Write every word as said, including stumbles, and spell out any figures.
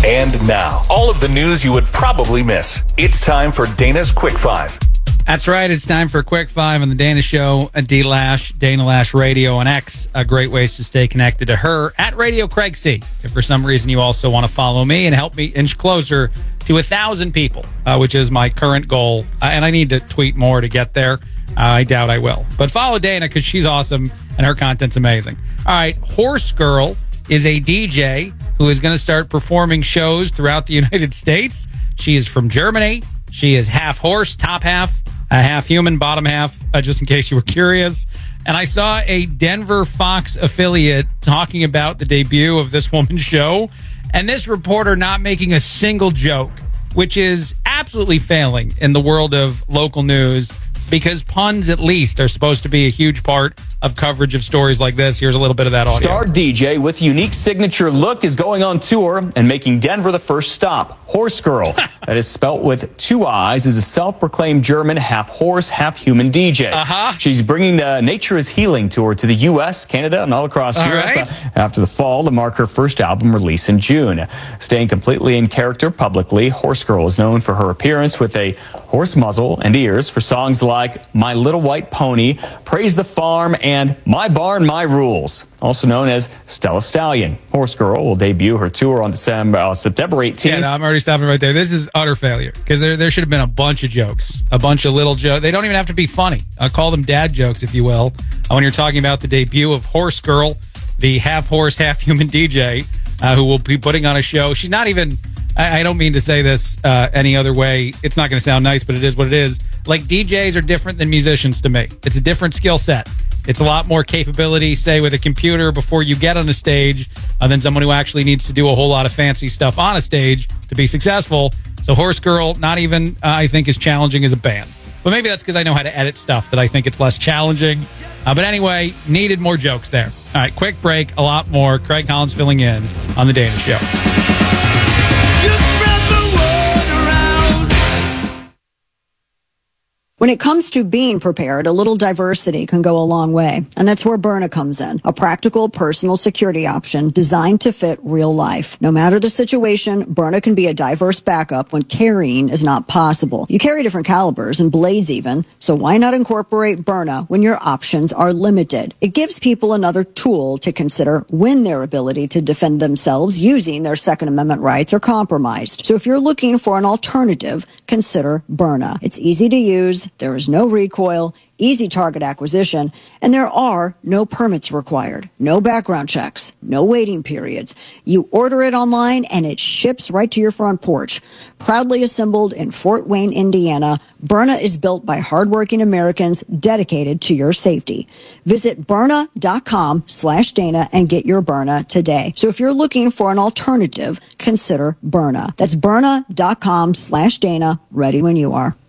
And now, all of the news you would probably miss. It's time for Dana's Quick Five. That's right. It's time for a Quick Five on the Dana Show, D Lash, Dana Lash Radio, and X. Uh, great ways to stay connected to her at Radio Craig C. If for some reason you also want to follow me and help me inch closer to a thousand people, uh, which is my current goal, uh, and I need to tweet more to get there. Uh, I doubt I will. But follow Dana because she's awesome and her content's amazing. All right. Horse Girl is a D J who is going to start performing shows throughout the United States. She is from Germany. She is half horse, top half, uh, half human, bottom half, uh, just in case you were curious. And I saw a Denver Fox affiliate talking about the debut of this woman's show, and this reporter not making a single joke, which is absolutely failing in the world of local news, because puns, at least, are supposed to be a huge part of coverage of stories like this. Here's a little bit of that audio. Star D J with unique signature look is going on tour and making Denver the first stop. Horse Girl, that is spelt with two I's, is a self-proclaimed German half-horse, half-human D J. Uh-huh. She's bringing the Nature is Healing tour to the U S, Canada, and all across all Europe right. uh, after the fall to mark her first album release in June. Staying completely in character publicly, Horse Girl is known for her appearance with a horse muzzle and ears for songs like My Little White Pony, Praise the Farm, and My Barn, My Rules, also known as Stella Stallion. Horse Girl will debut her tour on December, uh, September eighteenth. Yeah, no, I'm already stopping right there. This is utter failure because there, there should have been a bunch of jokes, a bunch of little jokes. They don't even have to be funny. I'll call them dad jokes, if you will, when you're talking about the debut of Horse Girl, the half-horse, half-human D J uh, who will be putting on a show. She's not even... I, I don't mean to say this uh, any other way. It's not going to sound nice, but it is what it is. Like, D Js are different than musicians to me. It's a different skill set. It's a lot more capability, say, with a computer before you get on a stage uh, than someone who actually needs to do a whole lot of fancy stuff on a stage to be successful. So Horse Girl, not even, uh, I think, as challenging as a band. But maybe that's because I know how to edit stuff that I think it's less challenging. Uh, but anyway, needed more jokes there. All right, quick break, a lot more. Craig Collins filling in on The Dana Show. When it comes to being prepared, a little diversity can go a long way. And that's where Byrna comes in, a practical personal security option designed to fit real life. No matter the situation, Byrna can be a diverse backup when carrying is not possible. You carry different calibers and blades even, so why not incorporate Byrna when your options are limited? It gives people another tool to consider when their ability to defend themselves using their Second Amendment rights are compromised. So if you're looking for an alternative, consider Byrna. It's easy to use. There is no recoil, easy target acquisition, and there are no permits required, no background checks, no waiting periods. You order it online and it ships right to your front porch. Proudly assembled in Fort Wayne, Indiana, Byrna is built by hardworking Americans dedicated to your safety. Visit Byrna.com slash Dana and get your Byrna today. So if you're looking for an alternative, consider Byrna. That's Byrna.com slash Dana, ready when you are.